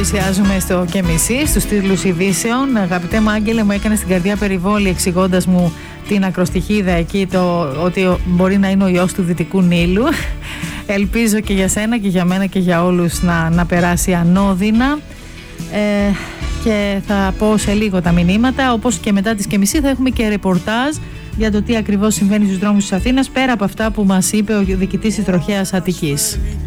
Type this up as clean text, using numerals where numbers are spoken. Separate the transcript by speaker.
Speaker 1: πλησιάζουμε στο και μισή, στους τίτλους ειδήσεων. Αγαπητέ μου Άγγελε, μου έκανε στην καρδιά περιβόλη εξηγώντας μου την ακροστιχίδα εκεί, ότι μπορεί να είναι ο ιός του Δυτικού Νείλου. Ελπίζω και για σένα και για μένα και για όλους να περάσει ανώδυνα. Και θα πω σε λίγο τα μηνύματα, όπως και μετά τις και μισή θα έχουμε και ρεπορτάζ για το τι ακριβώς συμβαίνει στους δρόμους της Αθήνας, πέρα από αυτά που μας είπε ο διοικητής της Τροχέας Αττικής.